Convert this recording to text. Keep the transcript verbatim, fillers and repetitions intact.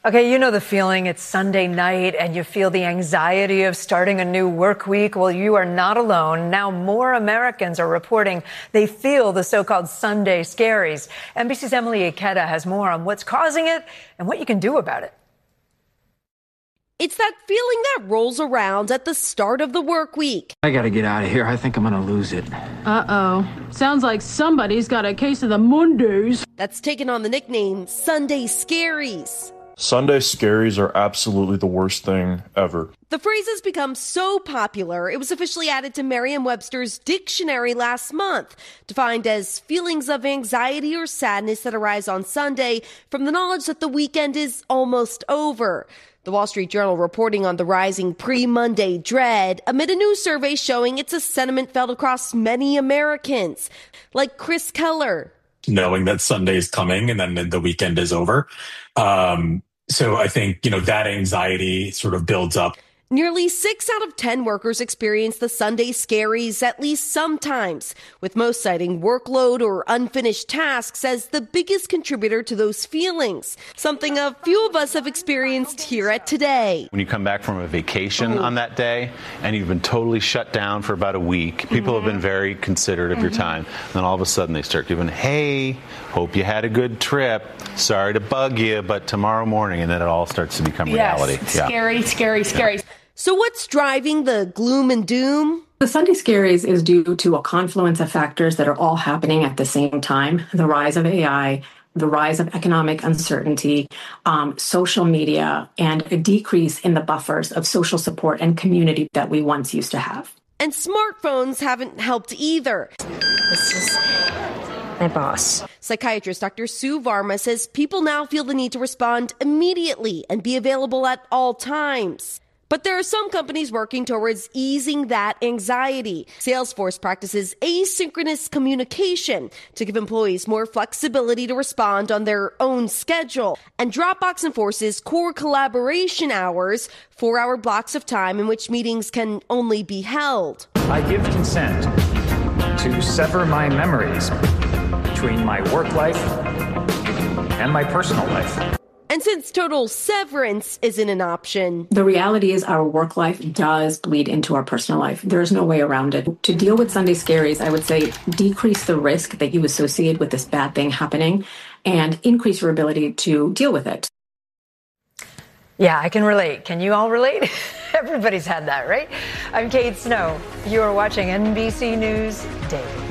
Okay, you know the feeling. It's Sunday night and you feel the anxiety of starting a new work week. Well, you are not alone. Now more Americans are reporting they feel the so-called Sunday scaries. N B C's Emily Ikeda has more on what's causing it and what you can do about it. It's that feeling that rolls around at the start of the work week. I gotta get out of here. I think I'm gonna lose it. Uh-oh. Sounds like somebody's got a case of the Mondays. That's taken on the nickname Sunday Scaries. Sunday scaries are absolutely the worst thing ever. The phrase has become so popular, it was officially added to Merriam-Webster's dictionary last month, defined as feelings of anxiety or sadness that arise on Sunday from the knowledge that the weekend is almost over. The Wall Street Journal reporting on the rising pre-Monday dread amid a new survey showing it's a sentiment felt across many Americans, like Chris Keller. Knowing that Sunday is coming and then the weekend is over. Um, so I think, you know, that anxiety sort of builds up. Nearly six out of ten workers experience the Sunday scaries at least sometimes, with most citing workload or unfinished tasks as the biggest contributor to those feelings, something a few of us have experienced here at Today. When you come back from a vacation on that day and you've been totally shut down for about a week, people mm-hmm. have been very considerate of mm-hmm. your time. And then all of a sudden they start giving, hey, hope you had a good trip. Sorry to bug you, but tomorrow morning, and then it all starts to become reality. Yes, yeah. Scary, scary, scary. Yeah. So what's driving the gloom and doom? The Sunday scaries is due to a confluence of factors that are all happening at the same time. The rise of A I, the rise of economic uncertainty, um, social media, and a decrease in the buffers of social support and community that we once used to have. And smartphones haven't helped either. This is my boss. Psychiatrist Doctor Sue Varma says people now feel the need to respond immediately and be available at all times. But there are some companies working towards easing that anxiety. Salesforce practices asynchronous communication to give employees more flexibility to respond on their own schedule. And Dropbox enforces core collaboration hours, four-hour blocks of time in which meetings can only be held. I give consent to sever my memories between my work life and my personal life. And since total severance isn't an option, the reality is our work life does bleed into our personal life. There is no way around it. To deal with Sunday scaries, I would say decrease the risk that you associate with this bad thing happening and increase your ability to deal with it. Yeah, I can relate. Can you all relate? Everybody's had that, right? I'm Kate Snow. You are watching N B C News Daily.